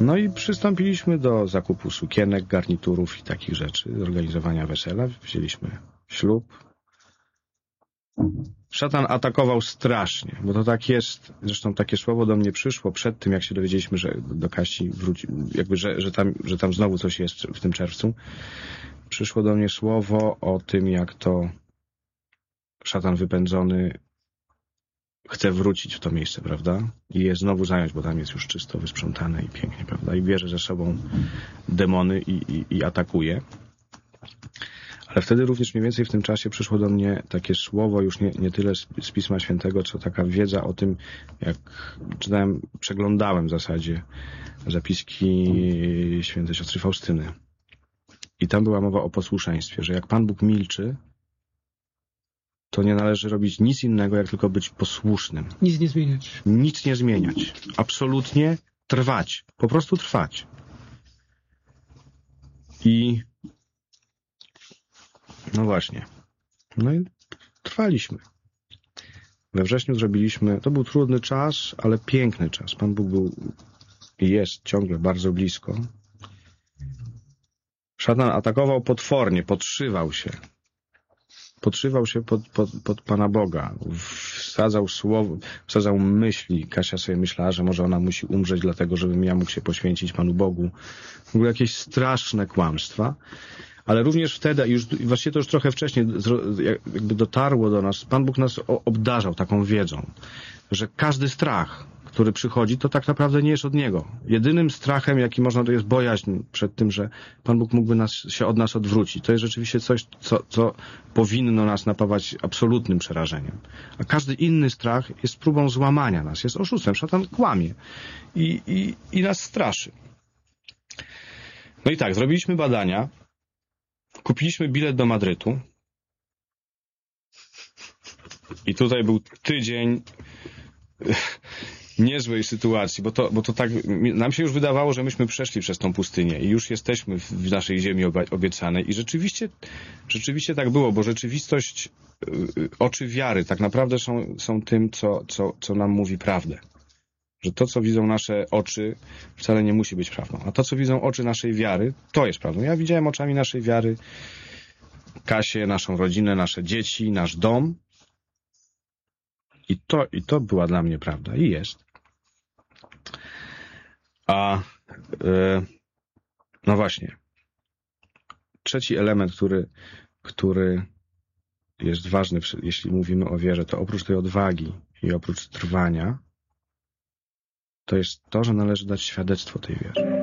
No i przystąpiliśmy do zakupu sukienek, garniturów i takich rzeczy, zorganizowania wesela. Wzięliśmy ślub. Szatan atakował strasznie, bo to tak jest. Zresztą takie słowo do mnie przyszło przed tym, jak się dowiedzieliśmy, że do Kasi wróci, jakby, że tam znowu coś jest w tym czerwcu. Przyszło do mnie słowo o tym, jak to szatan wypędzony chce wrócić w to miejsce, prawda? I je znowu zająć, bo tam jest już czysto wysprzątane i pięknie, prawda? I bierze ze sobą demony i atakuje. Ale wtedy również mniej więcej w tym czasie przyszło do mnie takie słowo, już nie tyle z Pisma Świętego, co taka wiedza o tym, jak czytałem, przeglądałem w zasadzie zapiski świętej siostry Faustyny. I tam była mowa o posłuszeństwie, że jak Pan Bóg milczy, to nie należy robić nic innego, jak tylko być posłusznym. Nic nie zmieniać. Nic nie zmieniać. Absolutnie trwać. Po prostu trwać. I no właśnie. No i trwaliśmy. We wrześniu zrobiliśmy, to był trudny czas, ale piękny czas. Pan Bóg był i jest ciągle bardzo blisko. Szatan atakował potwornie, podszywał się. Podszywał się pod Pana Boga. Wsadzał słowo, wsadzał myśli. Kasia sobie myślała, że może ona musi umrzeć dlatego, żebym ja mógł się poświęcić Panu Bogu. W ogóle jakieś straszne kłamstwa. Ale również wtedy, już właściwie to już trochę wcześniej jakby dotarło do nas, Pan Bóg nas obdarzał taką wiedzą, że każdy strach, który przychodzi, to tak naprawdę nie jest od Niego. Jedynym strachem, jaki można, to jest bojaźń przed tym, że Pan Bóg mógłby się od nas odwrócić. To jest rzeczywiście coś, co powinno nas napawać absolutnym przerażeniem. A każdy inny strach jest próbą złamania nas, jest oszustwem. Szatan kłamie i nas straszy. No i tak, zrobiliśmy badania, kupiliśmy bilet do Madrytu i tutaj był tydzień niezłej sytuacji, bo to tak, nam się już wydawało, że myśmy przeszli przez tą pustynię i już jesteśmy w naszej ziemi obiecanej i rzeczywiście tak było, bo rzeczywistość, oczy wiary tak naprawdę są tym, co nam mówi prawdę. Że to, co widzą nasze oczy, wcale nie musi być prawdą. A to, co widzą oczy naszej wiary, to jest prawdą. Ja widziałem oczami naszej wiary Kasię, naszą rodzinę, nasze dzieci, nasz dom. I to była dla mnie prawda. I jest. No właśnie. Trzeci element, który jest ważny, jeśli mówimy o wierze, to oprócz tej odwagi i oprócz trwania, to jest to, że należy dać świadectwo tej wierze.